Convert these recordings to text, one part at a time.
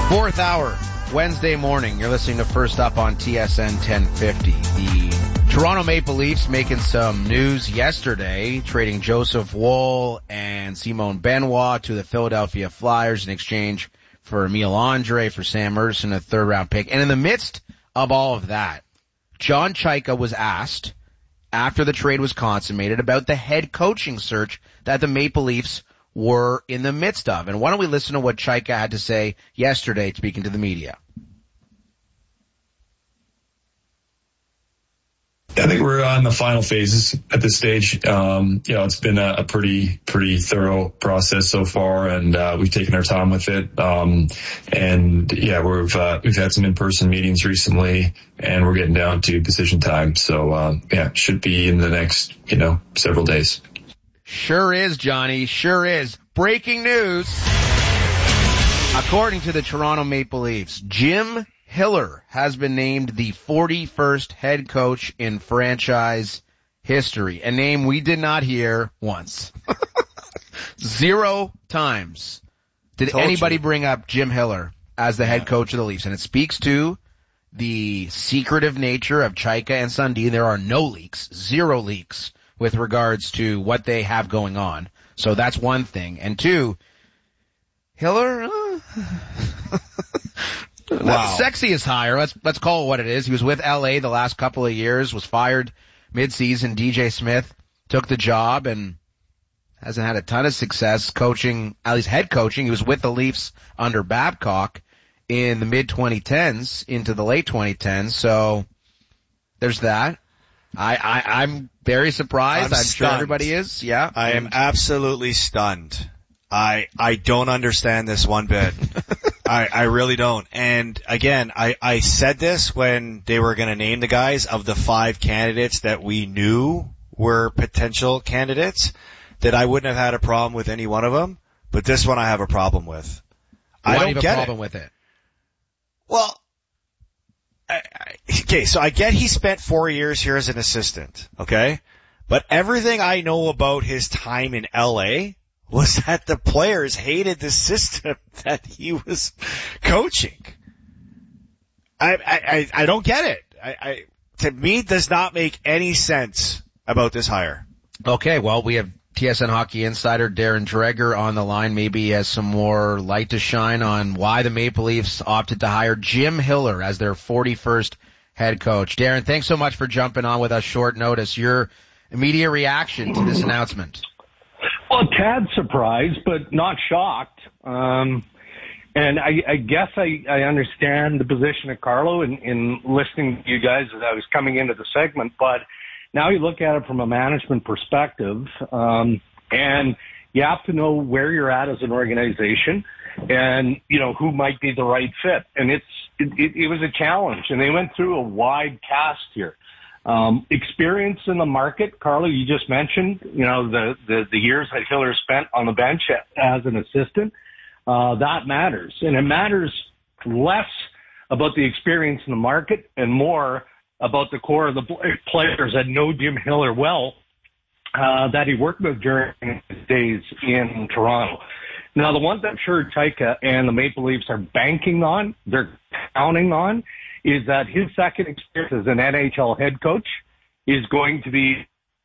Fourth hour, Wednesday morning. You're listening to First Up on TSN 1050. The Toronto Maple Leafs making some news yesterday, trading Joseph Woll and Simone Benoit to the Philadelphia Flyers in exchange for Emile Andre, for Sam Ersson, a third-round pick. And in the midst of all of that, John Chayka was asked, after the trade was consummated, about the head coaching search that the Maple Leafs were in the midst of. And why don't we listen to what Chayka had to say yesterday speaking to the media. I think we're on the final phases at this stage. It's been a pretty thorough process so far, and we've taken our time with it. We've had some in-person meetings recently, and we're getting down to decision time. So, should be in the next, several days. Sure is, Johnny. Sure is. Breaking news. According to the Toronto Maple Leafs, Jim Hiller has been named the 41st head coach in franchise history. A name we did not hear once. 0 times did anybody bring up Jim Hiller as the head coach of the Leafs. And it speaks to the secretive nature of Chayka and Sundin. There are no leaks, 0 leaks, with regards to what they have going on. So that's one thing. And two, Hiller, Wow. Sexy is higher. Let's call it what it is. He was with LA the last couple of years, was fired mid-season. DJ Smith took the job and hasn't had a ton of success coaching, at least head coaching. He was with the Leafs under Babcock in the mid-2010s into the late 2010s. So there's that. I'm very surprised. I'm sure everybody is. Yeah. I am absolutely stunned. I don't understand this one bit. I really don't. And again, I said this when they were going to name the guys of the 5 candidates that we knew were potential candidates, that I wouldn't have had a problem with any one of them. But this one I have a problem with. I don't get it. Why do you have a problem with it? Well, okay, so I get he spent 4 years here as an assistant, okay? But everything I know about his time in LA was that the players hated the system that he was coaching. I don't get it. To me, it does not make any sense about this hire. Okay, well, we have TSN Hockey Insider Darren Dreger on the line. Maybe he has some more light to shine on why the Maple Leafs opted to hire Jim Hiller as their 41st head coach. Darren, thanks so much for jumping on with us short notice. Your immediate reaction to this announcement? Well, a tad surprised, but not shocked. And I guess I understand the position of Carlo in listening to you guys as I was coming into the segment, but now you look at it from a management perspective, and you have to know where you're at as an organization and, who might be the right fit. And it was a challenge, and they went through a wide cast here. Experience in the market, Carlo, you just mentioned, the years that Hiller spent on the bench as an assistant, that matters. And it matters less about the experience in the market and more about the core of the players that know Jim Hiller well, that he worked with during his days in Toronto. Now, the one that I'm sure Chayka and the Maple Leafs are banking on, they're counting on, is that his second experience as an NHL head coach is going to be.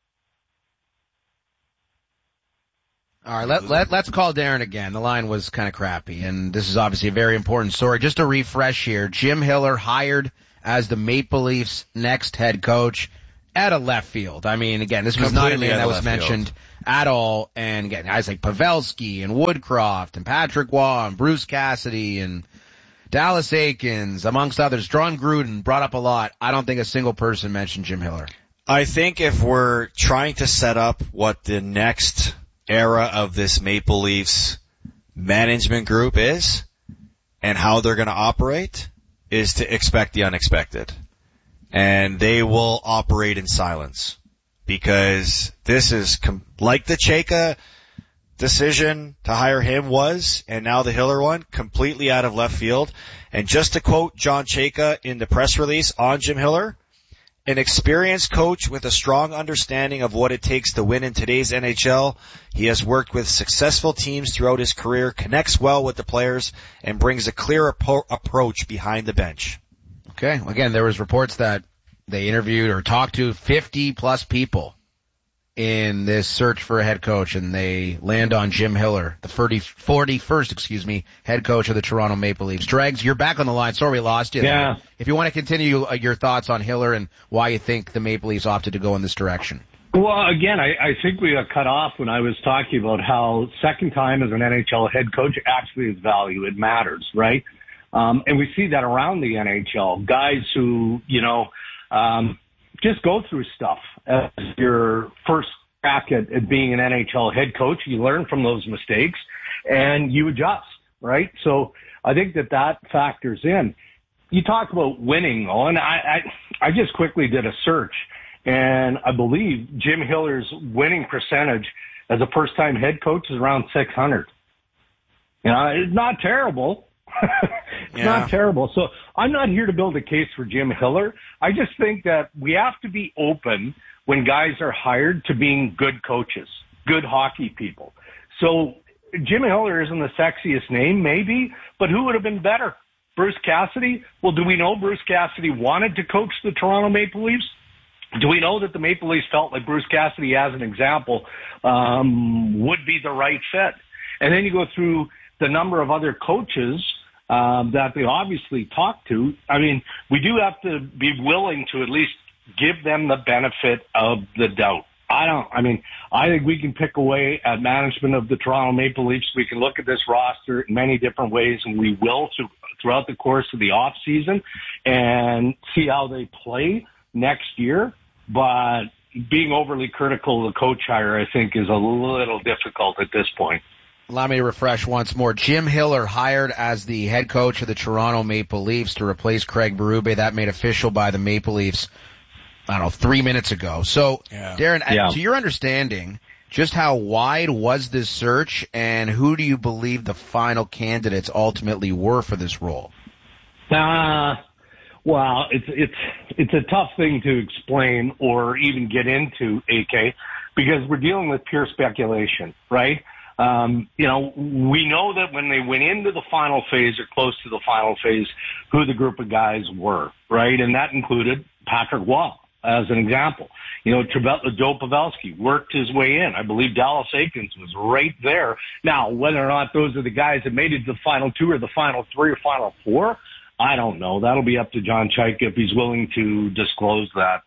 All right, let's call Darren again. The line was kind of crappy, and this is obviously a very important story. Just to refresh here, Jim Hiller hired as the Maple Leafs' next head coach at a left field. I mean, again, this was not a name that was mentioned at all. And again, guys like Pavelski and Woodcroft and Patrick Waugh and Bruce Cassidy and Dallas Aikens, amongst others. John Gruden brought up a lot. I don't think a single person mentioned Jim Hiller. I think if we're trying to set up what the next era of this Maple Leafs management group is and how they're going to operate, is to expect the unexpected. And they will operate in silence, because this is like the Chayka decision to hire him was, and now the Hiller one, completely out of left field. And just to quote John Chayka in the press release on Jim Hiller, an experienced coach with a strong understanding of what it takes to win in today's NHL. He has worked with successful teams throughout his career, connects well with the players, and brings a clear approach behind the bench. Okay. Again, there was reports that they interviewed or talked to 50 plus people in this search for a head coach, and they land on Jim Hiller, the 41st, head coach of the Toronto Maple Leafs. Dregs, you're back on the line. Sorry we lost you. Yeah. If you want to continue your thoughts on Hiller and why you think the Maple Leafs opted to go in this direction. Well, again, I think we got cut off when I was talking about how second time as an NHL head coach actually is value. It matters, right? And we see that around the NHL. Guys who, just go through stuff as your first crack at being an NHL head coach. You learn from those mistakes and you adjust, right? So I think that factors in. You talk about winning, Owen. I just quickly did a search, and I believe Jim Hiller's winning percentage as a first-time head coach is around 600. It's not terrible. It's not terrible. So I'm not here to build a case for Jim Hiller. I just think that we have to be open when guys are hired to being good coaches, good hockey people. So Jim Hiller isn't the sexiest name, maybe, but who would have been better? Bruce Cassidy? Well, do we know Bruce Cassidy wanted to coach the Toronto Maple Leafs? Do we know that the Maple Leafs felt like Bruce Cassidy, as an example, would be the right fit? And then you go through the number of other coaches that they obviously talk to. I mean, we do have to be willing to at least give them the benefit of the doubt. I think we can pick away at management of the Toronto Maple Leafs. We can look at this roster in many different ways, and we will throughout the course of the off season and see how they play next year. But being overly critical of the coach hire, I think, is a little difficult at this point. Allow me to refresh once more. Jim Hiller hired as the head coach of the Toronto Maple Leafs to replace Craig Berube. That made official by the Maple Leafs, 3 minutes ago. So, Darren, to your understanding, just how wide was this search, and who do you believe the final candidates ultimately were for this role? Well, it's a tough thing to explain or even get into, AK, because we're dealing with pure speculation, right? We know that when they went into the final phase or close to the final phase, who the group of guys were, right? And that included Patrick Waugh, as an example. Joe Pavelski worked his way in. I believe Dallas Eakins was right there. Now, whether or not those are the guys that made it to the final two or the final three or final four, I don't know. That'll be up to John Chaika if he's willing to disclose that.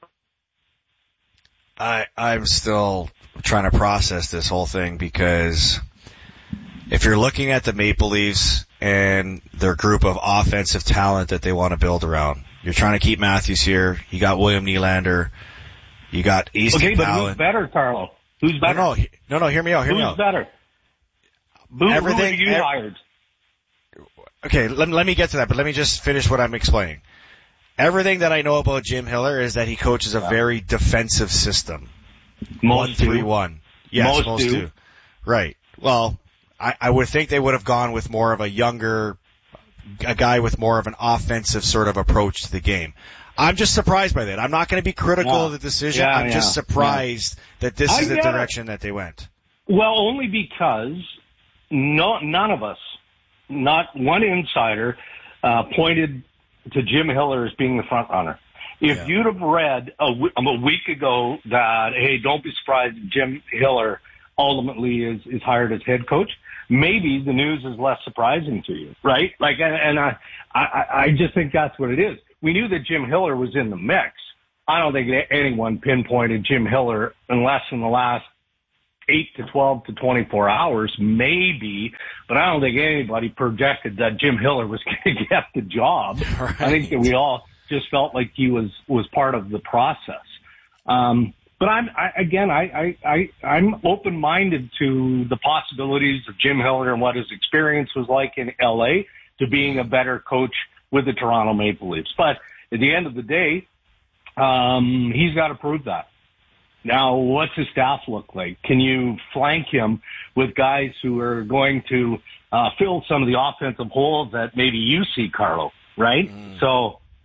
I'm still trying to process this whole thing, because if you're looking at the Maple Leafs and their group of offensive talent that they want to build around, you're trying to keep Matthews here. You got William Nylander. You got Easton Powell. Okay, but Powell. who's better, Carlo? Who's better? No, hear me out. Who's better? Who have you hired? Okay, let me get to that, but let me just finish what I'm explaining. Everything that I know about Jim Hiller is that he coaches a very defensive system. 1-3-1. Yes, most do. Right. Well, I would think they would have gone with more of a guy with more of an offensive sort of approach to the game. I'm just surprised by that. I'm not going to be critical of the decision. I'm just surprised that this is the direction that they went. Well, only because none of us, not one insider, pointed to Jim Hiller as being the front runner. If you'd have read a week ago that, hey, don't be surprised Jim Hiller ultimately is hired as head coach, maybe the news is less surprising to you, right? I just think that's what it is. We knew that Jim Hiller was in the mix. I don't think anyone pinpointed Jim Hiller unless in the last 8 to 12 to 24 hours, maybe, but I don't think anybody projected that Jim Hiller was going to get the job. Right. I think that we all just felt like he was part of the process. But I'm open-minded to the possibilities of Jim Hiller and what his experience was like in LA to being a better coach with the Toronto Maple Leafs. But at the end of the day, he's got to prove that. Now, what's his staff look like? Can you flank him with guys who are going to fill some of the offensive holes that maybe you see, Carlo, right? So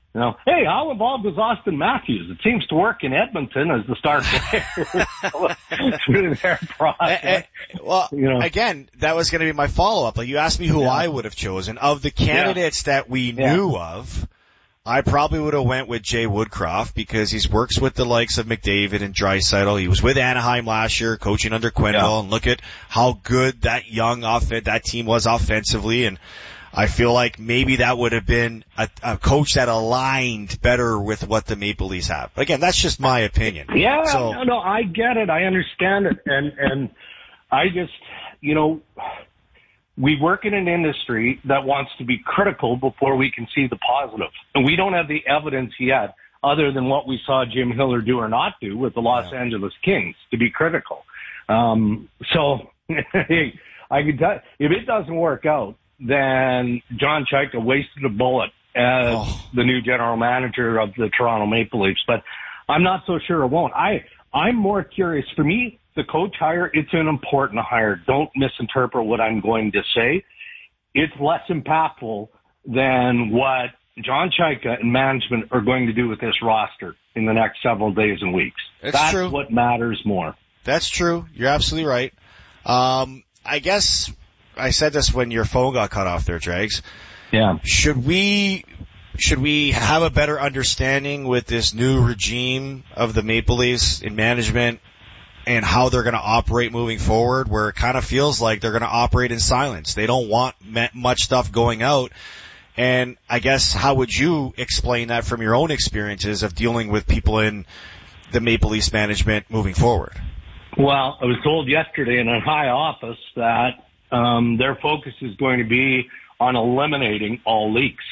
You know, hey, how involved is Austin Matthews? It seems to work in Edmonton as the star player through their process. Well, you know. Again, that was going to be my follow-up. Like, you asked me who I would have chosen. Of the candidates that we knew of, I probably would have went with Jay Woodcroft because he's works with the likes of McDavid and Draisaitl. He was with Anaheim last year, coaching under Quenneville, and look at how good that that team was offensively. And I feel like maybe that would have been a coach that aligned better with what the Maple Leafs have. Again, that's just my opinion. Yeah, so, no, I get it. I understand it. And I just, you know, we work in an industry that wants to be critical before we can see the positive. And we don't have the evidence yet other than what we saw Jim Hiller do or not do with the Los Angeles Kings to be critical. So, hey, I can tell if it doesn't work out, then John Chayka wasted a bullet as the new general manager of the Toronto Maple Leafs. But I'm not so sure it won't. I'm more curious. For me, the coach hire, it's an important hire. Don't misinterpret what I'm going to say. It's less impactful than what John Chayka and management are going to do with this roster in the next several days and weeks. That's true. What matters more. That's true. You're absolutely right. I guess I said this when your phone got cut off there, Drags. Yeah. Should we have a better understanding with this new regime of the Maple Leafs in management and how they're going to operate moving forward, where it kind of feels like they're going to operate in silence? They don't want much stuff going out. And I guess how would you explain that from your own experiences of dealing with people in the Maple Leafs management moving forward? Well, I was told yesterday in a high office that their focus is going to be on eliminating all leaks.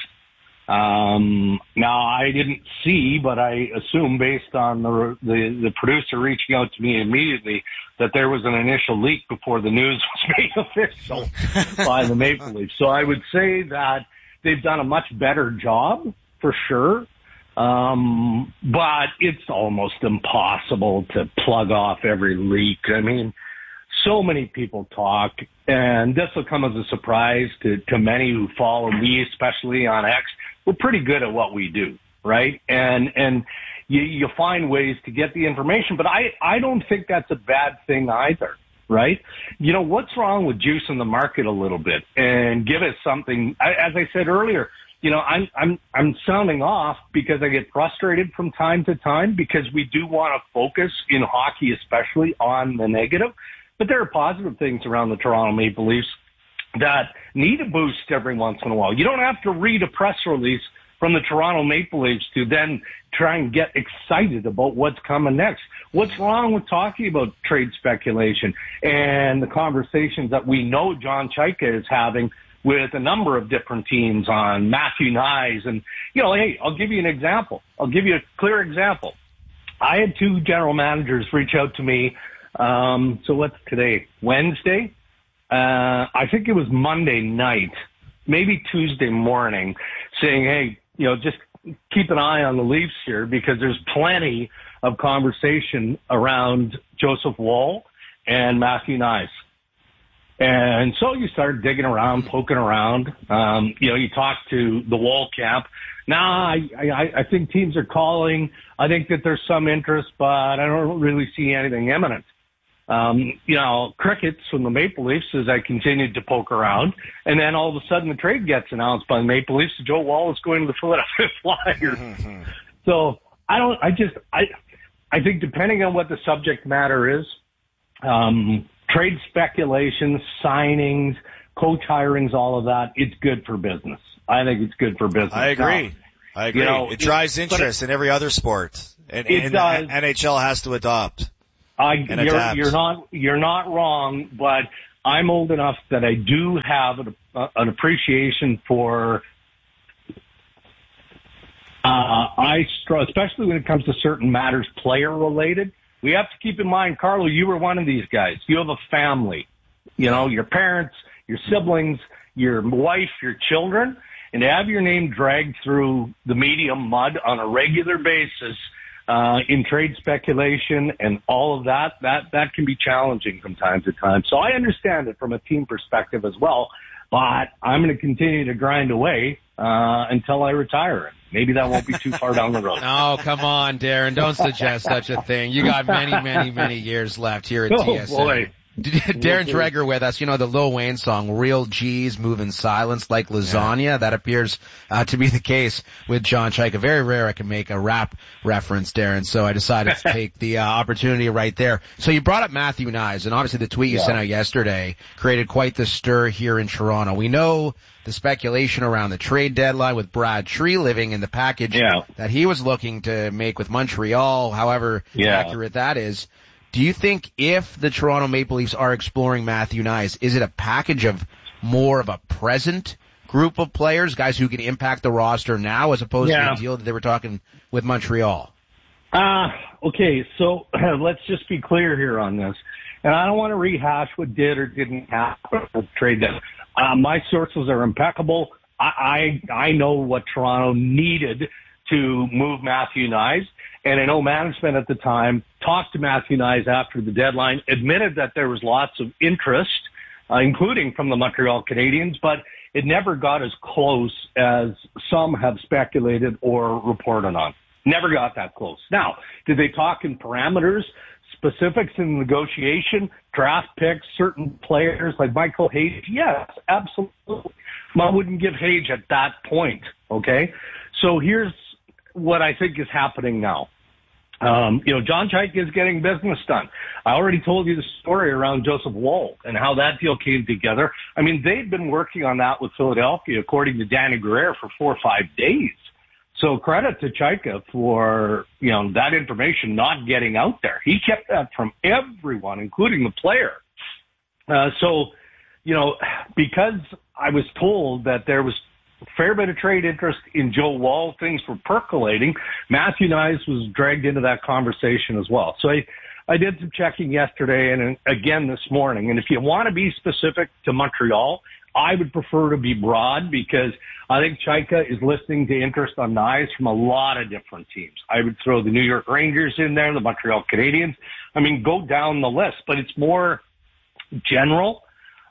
Now I didn't see, but I assume based on the producer reaching out to me immediately that there was an initial leak before the news was made official by the Maple Leafs. So I would say that they've done a much better job for sure. But it's almost impossible to plug off every leak. I mean, so many people talk, and this will come as a surprise to many who follow me, especially on X. We're pretty good at what we do, right? And you find ways to get the information, but I don't think that's a bad thing either, right? You know, what's wrong with juicing the market a little bit and give us something? As I said earlier, you know, I'm sounding off because I get frustrated from time to time because we do want to focus in hockey, especially on the negative. But there are positive things around the Toronto Maple Leafs that need a boost every once in a while. You don't have to read a press release from the Toronto Maple Leafs to then try and get excited about what's coming next. What's wrong with talking about trade speculation and the conversations that we know John Chayka is having with a number of different teams on Matthew Knies? And, you know, hey, I'll give you an example. I'll give you a clear example. I had two general managers reach out to me. So what's today? Wednesday? I think it was Monday night, maybe Tuesday morning, saying, hey, you know, just keep an eye on the Leafs here because there's plenty of conversation around Joseph Woll and Matthew Knies. And so you start digging around, poking around. You know, you talk to the Woll camp. Now, I think teams are calling. I think that there's some interest, but I don't really see anything imminent. You know, crickets from the Maple Leafs as I continued to poke around. And then all of a sudden the trade gets announced by the Maple Leafs. Joe Woll is going to the Philadelphia Flyers. So I think depending on what the subject matter is, trade speculation, signings, coach hirings, all of that, it's good for business. I think it's good for business. I agree. Now, I agree. You know, it drives interest in every other sport. And the NHL has to adopt. You're not wrong, but I'm old enough that I do have an appreciation for, especially when it comes to certain matters player related. We have to keep in mind, Carlo, you were one of these guys. You have a family, you know, your parents, your siblings, your wife, your children, and to have your name dragged through the media mud on a regular basis, in trade speculation and all of that can be challenging from time to time. So I understand it from a team perspective as well, but I'm going to continue to grind away until I retire. Maybe that won't be too far down the road. Oh, come on, Darren. Don't suggest such a thing. You got many years left here at TSN. Boy. Darren Dreger with us. You know the Lil Wayne song, Real G's Move in Silence Like Lasagna? Yeah. That appears to be the case with John Chayka. Very rare I can make a rap reference, Darren, so I decided to take the opportunity right there. So you brought up Matthew Knies, and obviously the tweet you sent out yesterday created quite the stir here in Toronto. We know the speculation around the trade deadline with Brad Tree living in the package that he was looking to make with Montreal, however accurate that is. Do you think if the Toronto Maple Leafs are exploring Matthew Knies, is it a package of more of a present group of players, guys who can impact the roster now, as opposed to the deal that they were talking with Montreal? Okay, so let's just be clear here on this. And I don't want to rehash what did or didn't happen with the trade deadline. My sources are impeccable. I know what Toronto needed to move Matthew Knies. And I know management at the time talked to Matthew Knies after the deadline, admitted that there was lots of interest, including from the Montreal Canadiens, but it never got as close as some have speculated or reported on. Never got that close. Now, did they talk in parameters, specifics in negotiation, draft picks, certain players like Michael Hage? Yes, absolutely. I wouldn't give Hage at that point, okay? So here's what I think is happening now. John Chayka is getting business done. I already told you the story around Joseph Woll and how that deal came together. I mean, they've been working on that with Philadelphia, according to Danny Guerrero, for 4 or 5 days. So credit to Chayka for, that information not getting out there. He kept that from everyone, including the player. Because I was told that there was a fair bit of trade interest in Joe Woll, things were percolating, Matthew Knies was dragged into that conversation as well. So I did some checking yesterday and again this morning. And if you want to be specific to Montreal, I would prefer to be broad because I think Chayka is listening to interest on Knies from a lot of different teams. I would throw the New York Rangers in there, the Montreal Canadiens. I mean, go down the list, but it's more general.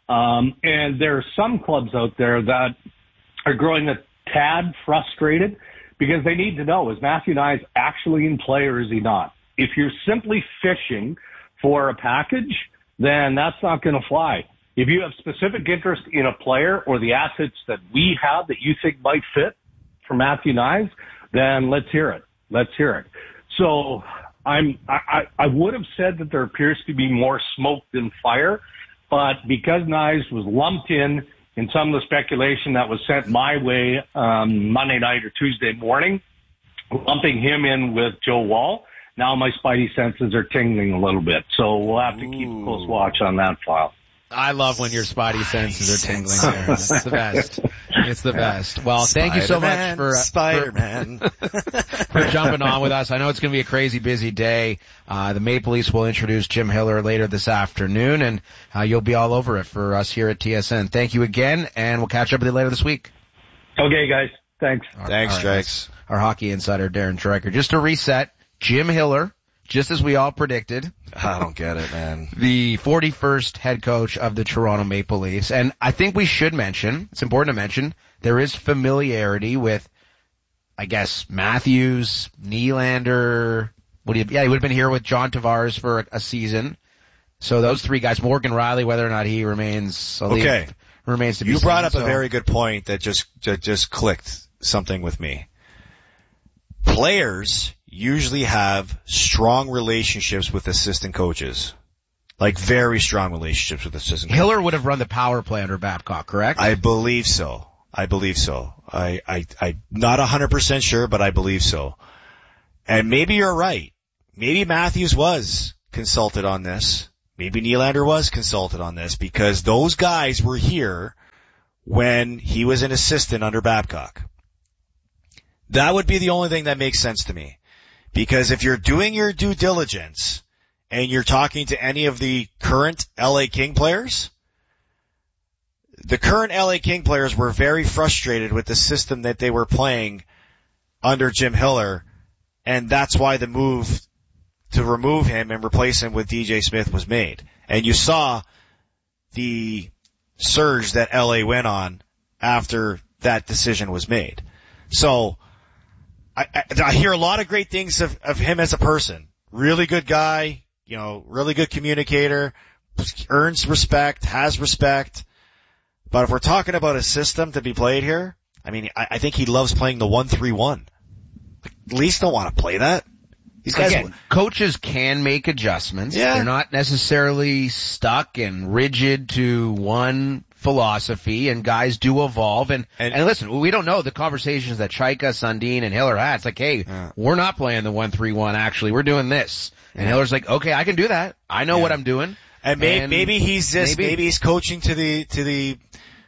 And there are some clubs out there that are growing a tad frustrated because they need to know, is Matthew Knies actually in play or is he not? If you're simply fishing for a package, then that's not going to fly. If you have specific interest in a player or the assets that we have that you think might fit for Matthew Knies, then let's hear it. Let's hear it. So I would have said that there appears to be more smoke than fire, but because Knies was lumped in some of the speculation that was sent my way Monday night or Tuesday morning, lumping him in with Joe Woll, now my spidey senses are tingling a little bit. So we'll have to keep a close watch on that file. I love when your spidey senses are tingling there. It's the best. It's the best. Well, thank you so much for Spider-Man for jumping on with us. I know it's going to be a crazy busy day. The Maple Leafs will introduce Jim Hiller later this afternoon, and you'll be all over it for us here at TSN. Thank you again, and we'll catch up with you later this week. Okay, guys. Thanks. Thanks, Drakes. Our hockey insider, Darren Dreger. Just to reset, Jim Hiller, just as we all predicted. I don't get it, man. The 41st head coach of the Toronto Maple Leafs. And I think we should mention, it's important to mention, there is familiarity with, I guess, Matthews, Nylander. He would have been here with John Tavares for a season. So those three guys, Morgan Riley, whether or not he remains a Leaf, remains to be seen. You brought up a very good point that just clicked something with me. Players usually have strong relationships with assistant coaches. Like very strong relationships with assistant coaches. Hiller would have run the power play under Babcock, correct? I believe so. I'm not 100% sure, but I believe so. And maybe you're right. Maybe Matthews was consulted on this. Maybe Nylander was consulted on this because those guys were here when he was an assistant under Babcock. That would be the only thing that makes sense to me. Because if you're doing your due diligence and you're talking to any of the current LA King players, the current LA King players were very frustrated with the system that they were playing under Jim Hiller, and that's why the move to remove him and replace him with DJ Smith was made. And you saw the surge that LA went on after that decision was made. So I hear a lot of great things of him as a person. Really good guy, really good communicator, earns respect, has respect. But if we're talking about a system to be played here, I mean, I think he loves playing the 1-3-1. Leafs don't want to play that. These guys, again, coaches can make adjustments. Yeah. They're not necessarily stuck and rigid to one philosophy, and guys do evolve. And listen, we don't know the conversations that Chaika, Sundin, and Hiller had. It's like, hey, we're not playing the 1-3-1, actually. We're doing this. And Hiller's like, okay, I can do that. I know what I'm doing. And maybe he's maybe he's coaching to the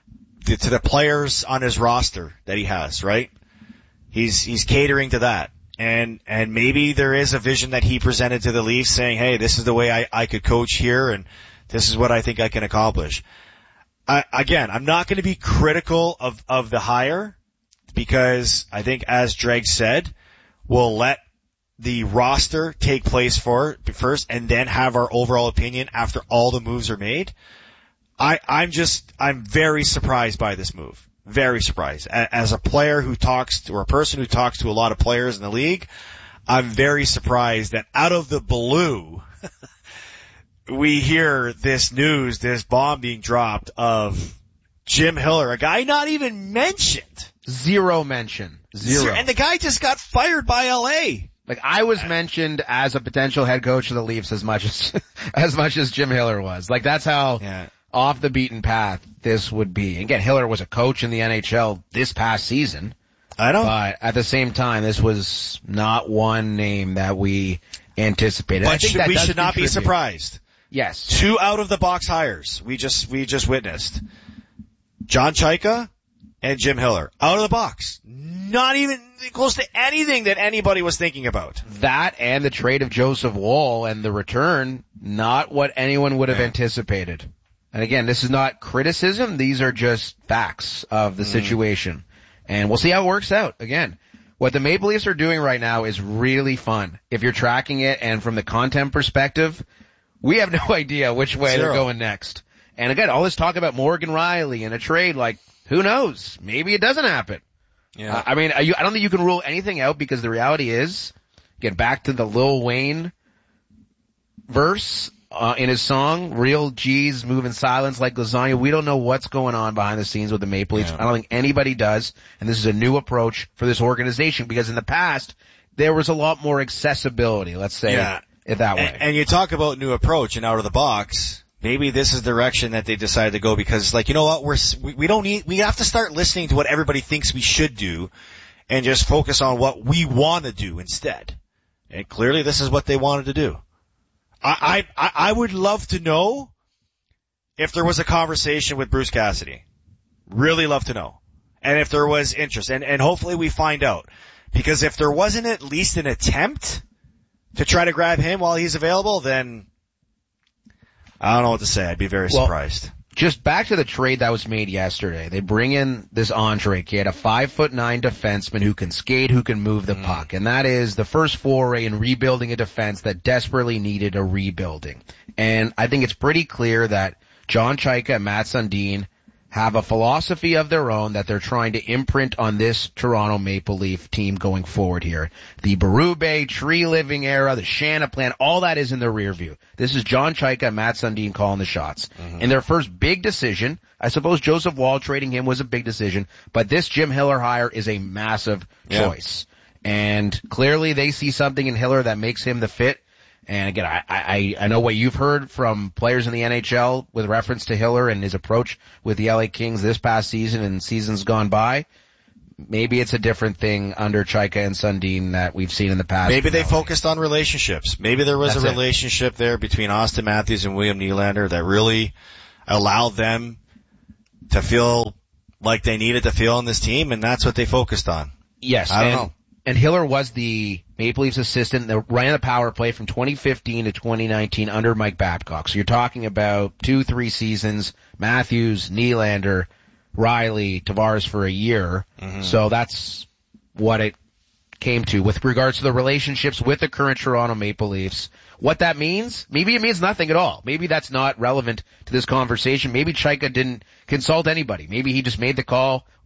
players on his roster that he has, right? He's catering to that. And maybe there is a vision that he presented to the Leafs saying, hey, this is the way I could coach here, and this is what I think I can accomplish. Again, I'm not going to be critical of the hire, because I think, as Dreg said, we'll let the roster take place first and then have our overall opinion after all the moves are made. I'm very surprised by this move. Very surprised. As a player who talks, or a person who talks to a lot of players in the league, I'm very surprised that out of the blue, we hear this news, this bomb being dropped of Jim Hiller, a guy not even mentioned. Zero mention. Zero. And the guy just got fired by LA. Like, I was mentioned as a potential head coach of the Leafs as much as Jim Hiller was. Like, that's how off the beaten path this would be. Again, Hiller was a coach in the NHL this past season. I know. But at the same time, this was not one name that we anticipated. But I think we should not be surprised. Yes. 2 out of the box hires we just witnessed. John Chaika and Jim Hiller. Out of the box. Not even close to anything that anybody was thinking about. That and the trade of Joseph Woll and the return, not what anyone would have anticipated. And again, this is not criticism. These are just facts of the situation. And we'll see how it works out. Again, what the Maple Leafs are doing right now is really fun. If you're tracking it, and from the content perspective, we have no idea which way they're going next. And again, all this talk about Morgan Rielly and a trade, like, who knows? Maybe it doesn't happen. Yeah. I mean, I don't think you can rule anything out, because the reality is, get back to the Lil Wayne verse in his song, Real G's move in silence like lasagna. We don't know what's going on behind the scenes with the Maple Leafs. I don't think anybody does. And this is a new approach for this organization, because in the past, there was a lot more accessibility, let's say it that way. And you talk about new approach and out of the box. Maybe this is the direction that they decided to go, because, like, you know what, we have to start listening to what everybody thinks we should do and just focus on what we want to do instead. And clearly this is what they wanted to do. I would love to know if there was a conversation with Bruce Cassidy. Really love to know. And if there was interest. And hopefully we find out. Because if there wasn't at least an attempt to try to grab him while he's available, then I don't know what to say. I'd be very surprised. Just back to the trade that was made yesterday. They bring in this Andre kid, a 5'9" defenseman who can skate, who can move the puck. And that is the first foray in rebuilding a defense that desperately needed a rebuilding. And I think it's pretty clear that John Chaika and Matt Sundin have a philosophy of their own that they're trying to imprint on this Toronto Maple Leaf team going forward here. The Berube, Tree Living era, the Shanna plan, all that is in the rear view. This is John Chaika and Matt Sundin calling the shots. In their first big decision, I suppose Joseph Woll trading him was a big decision, but this Jim Hiller hire is a massive choice. And clearly they see something in Hiller that makes him the fit. And again, I know what you've heard from players in the NHL with reference to Hiller and his approach with the LA Kings this past season and seasons gone by. Maybe it's a different thing under Chaika and Sundin that we've seen in the past. Maybe they focused on relationships. Maybe there was a relationship there between Austin Matthews and William Nylander that really allowed them to feel like they needed to feel on this team, and that's what they focused on. Yes. I don't know. And Hiller was the Maple Leafs assistant that ran the power play from 2015 to 2019 under Mike Babcock. So you're talking about 2-3 seasons, Matthews, Nylander, Rielly, Tavares for a year. So that's what it came to with regards to the relationships with the current Toronto Maple Leafs. What that means? Maybe it means nothing at all. Maybe that's not relevant to this conversation. Maybe Chaika didn't consult anybody. Maybe he just made the call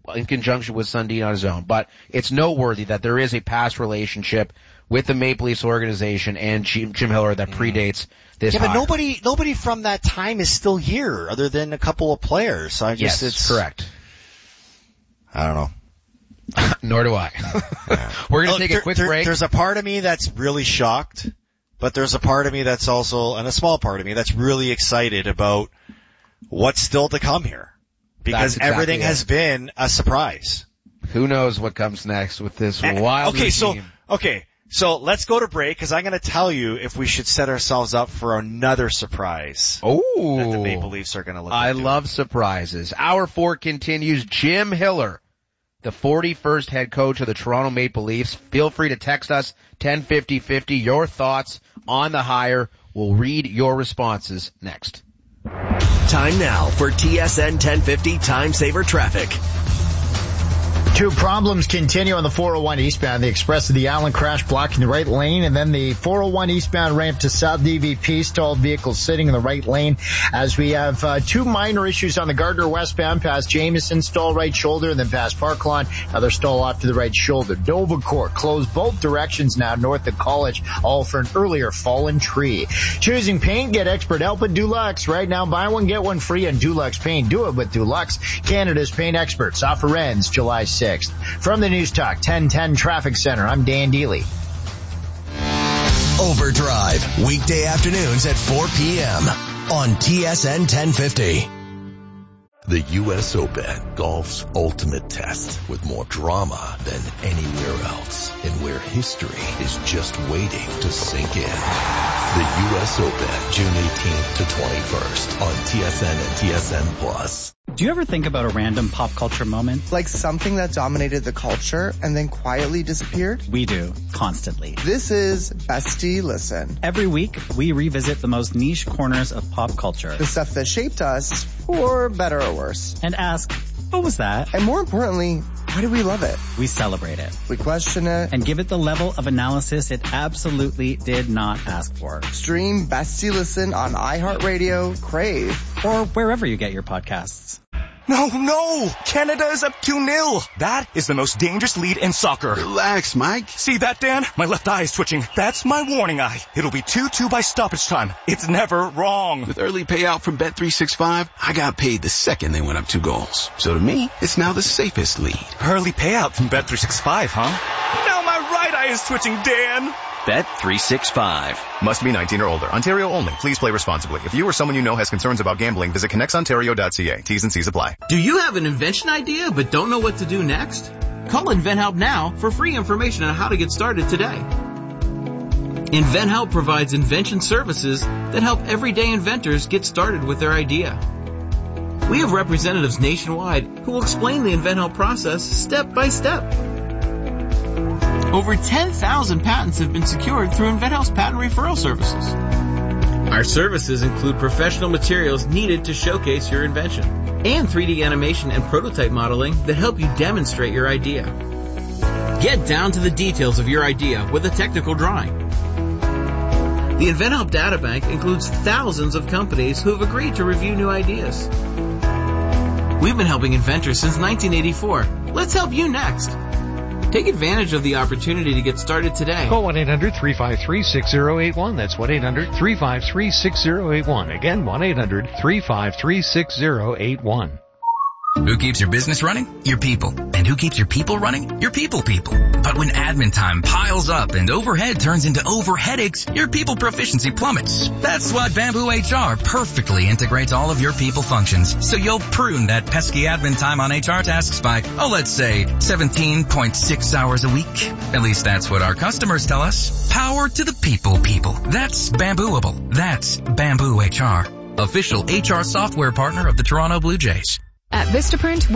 in conjunction with Sundin on his own. But it's noteworthy that there is a past relationship with the Maple Leafs organization and Jim Hiller that predates this hire. But nobody from that time is still here other than a couple of players. So Yes, correct. I don't know. Nor do I. We're going to take a quick break. There's a part of me that's really shocked, but there's a part of me that's also, and a small part of me that's really excited about what's still to come here. Because everything has been a surprise. Who knows what comes next with this wild team. So let's go to break because I'm going to tell you if we should set ourselves up for another surprise. Oh. That the Maple Leafs are going to look I into. love surprises. Hour 4 continues. Jim Hiller, the 41st head coach of the Toronto Maple Leafs. Feel free to text us 105050 your thoughts on the hire. We'll read your responses next. Time now for TSN 1050 Time Saver Traffic. Two problems continue on the 401 eastbound. The express of the Allen crash blocking the right lane, and then the 401 eastbound ramp to South DVP, stalled vehicles sitting in the right lane. As we have two minor issues on the Gardner westbound past Jameson, stall right shoulder, and then past Park Lawn, another stall off to the right shoulder. Dover Court closed both directions now north of College, all for an earlier fallen tree. Choosing paint, get expert help at Dulux. Right now, buy one, get one free on Dulux Paint. Do it with Dulux, Canada's paint experts. Offer ends July 6th. From the News Talk 1010 Traffic Center, I'm Dan Deely. Overdrive, weekday afternoons at 4 p.m. on TSN 1050. The U.S. Open, golf's ultimate test, with more drama than anywhere else, and where history is just waiting to sink in. The U.S. Open, June 18th to 21st on TSN and TSN Plus. Do you ever think about a random pop culture moment? Like something that dominated the culture and then quietly disappeared? We do, constantly. This is Bestie Listen. Every week, we revisit the most niche corners of pop culture. The stuff that shaped us, for better or worse. And ask, what was that? And more importantly, why do we love it? We celebrate it. We question it. And give it the level of analysis it absolutely did not ask for. Stream Bestie Listen on iHeartRadio, Crave, or wherever you get your podcasts. No! Canada is up 2-0. That is the most dangerous lead in soccer. Relax, Mike. See that, Dan? My left eye is twitching. That's my warning eye. It'll be 2-2 by stoppage time. It's never wrong. With early payout from Bet365, I got paid the second they went up 2 goals. So to me, it's now the safest lead. Early payout from Bet365, huh? Now my right eye is twitching, Dan. Bet365. Must be 19 or older. Ontario only. Please play responsibly. If you or someone you know has concerns about gambling, visit connectsontario.ca. T's and C's apply. Do you have an invention idea but don't know what to do next? Call InventHelp now for free information on how to get started today. InventHelp provides invention services that help everyday inventors get started with their idea. We have representatives nationwide who will explain the InventHelp process step by step. Over 10,000 patents have been secured through InventHelp's patent referral services. Our services include professional materials needed to showcase your invention and 3D animation and prototype modeling that help you demonstrate your idea. Get down to the details of your idea with a technical drawing. The InventHelp Databank includes thousands of companies who have agreed to review new ideas. We've been helping inventors since 1984. Let's help you next. Take advantage of the opportunity to get started today. Call 1-800-353-6081. That's 1-800-353-6081. Again, 1-800-353-6081. Who keeps your business running? Your people. And who keeps your people running? Your people. But when admin time piles up and overhead turns into overheadaches, your people proficiency plummets. That's why Bamboo HR perfectly integrates all of your people functions. So you'll prune that pesky admin time on HR tasks by, let's say 17.6 hours a week. At least that's what our customers tell us. Power to the people. That's Bambooable. That's Bamboo HR. Official HR software partner of the Toronto Blue Jays. At Vistaprint,